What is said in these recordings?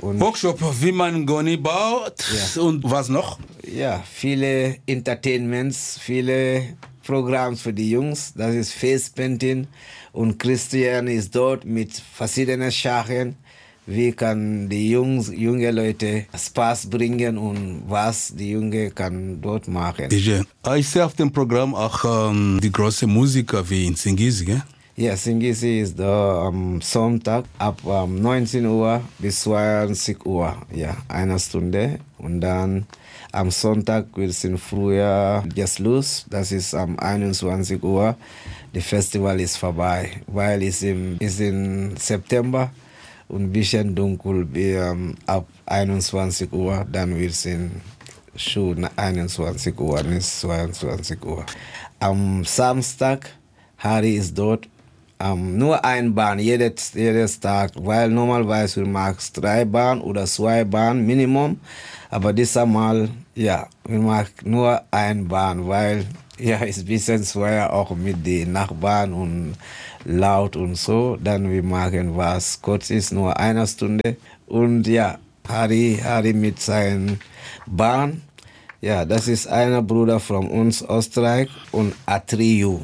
Workshop, wie man Goni baut und was noch? Ja, viele Entertainments, viele Programme für die Jungs. Das ist Face Painting und Christian ist dort mit verschiedenen Sachen. Wie kann die junge Leute Spaß bringen und was die Junge kann dort machen. DJ, ich sehe auf dem Programm auch die großen Musiker wie in Singisi, gell? Ja, Singisi ist da am Sonntag ab 19 Uhr bis 22 Uhr. Ja, eine Stunde. Und dann am Sonntag, wir sind früher jetzt los. Das ist am 21 Uhr. Das Festival ist vorbei, weil es ist im September und ein bisschen dunkel ab 21 Uhr. Dann wir sind schon 21 Uhr, nicht 22 Uhr. Am Samstag, Harry ist dort. Nur ein Bahn, jedes Tag, weil normalerweise wir machen 3 Bahnen oder 2 Bahnen Minimum, aber dieses Mal, ja, wir machen nur ein Bahn, weil, ja, es ist ein bisschen schwer auch mit den Nachbarn und laut und so, dann wir machen was kurz ist, nur eine Stunde und ja, Harry mit seiner Bahn, ja, das ist einer Bruder von uns, Österreich und Atriu.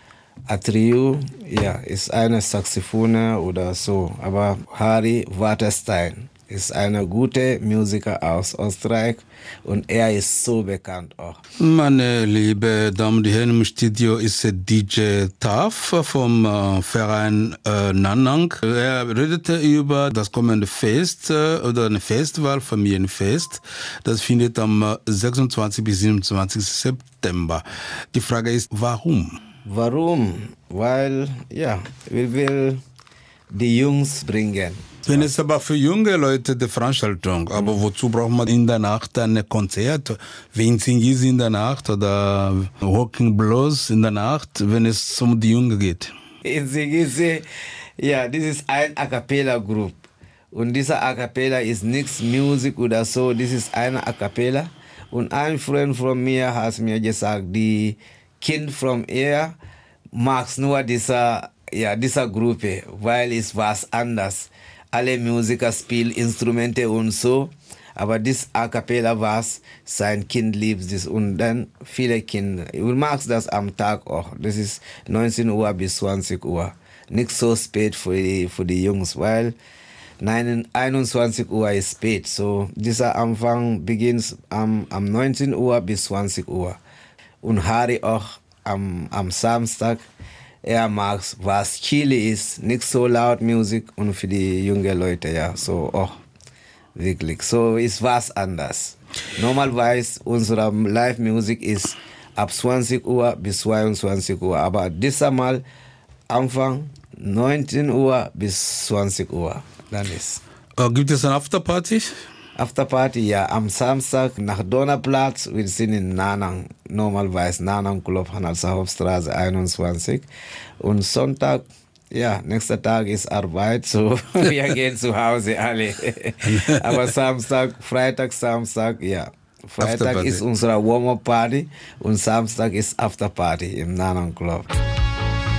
Atriu, ja, ist eine Saxophone oder so, aber Harry Waterstein ist ein guter Musiker aus Österreich und er ist so bekannt auch. Meine liebe Damen und Herren, im Studio ist DJ Taf vom Verein Nanang. Er redete über das kommende Fest oder ein Festival, Familienfest. Das findet am 26. bis 27. September. Die Frage ist, warum? Warum? Weil, ja, wir will die Jungs bringen. Wenn es aber für junge Leute die Veranstaltung, aber wozu braucht man in der Nacht ein Konzert? Wie in Singisi in der Nacht oder Walking Blues in der Nacht, wenn es um die Jungen geht? In Singisi, ja, das ist ein A Cappella Group. Und dieser A Cappella ist nichts Musik oder so, das ist eine A Cappella. Und ein Freund von mir hat mir gesagt, die Kind von ihr mag nur dieser Gruppe, weil es was anders. Alle Musiker spielen Instrumente und so, aber das A Cappella was, sein Kind liebt es und dann viele Kinder. Du magst das am Tag auch, das ist 19 Uhr bis 20 Uhr. Nicht so spät für die Jungs, weil 21 Uhr ist spät. So dieser Anfang beginnt am 19 Uhr bis 20 Uhr. Und Harry auch am Samstag, er mag was chillig ist, nicht so laut Musik und für die jungen Leute, ja, so auch wirklich. So ist was anders. Normalerweise unsere Live-Musik ist ab 20 Uhr bis 22 Uhr, aber dieses Mal Anfang 19 Uhr bis 20 Uhr. Dann ist. Gibt es eine Afterparty? Afterparty, ja, am Samstag nach Donnerplatz. Wir sind in Nanang, normalerweise Nanang Club, Hanalsa-Hofstraße 21. Und Sonntag, ja, nächster Tag ist Arbeit, so wir gehen zu Hause alle. Aber Freitag, Samstag, ja. Freitag ist unsere Warm-Up-Party und Samstag ist Afterparty im Nanang Club.